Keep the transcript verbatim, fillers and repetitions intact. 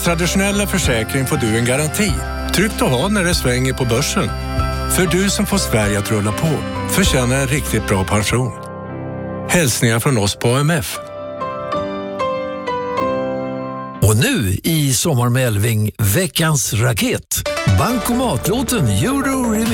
Traditionella försäkring får du en garanti. Tryggt att ha när det svänger på börsen. För du som får Sverige att rulla på förtjänar en riktigt bra pension. Hälsningar från oss på A M F. Och nu i Sommar med Elving, veckans raket. Bankomatlåten Euro Remix.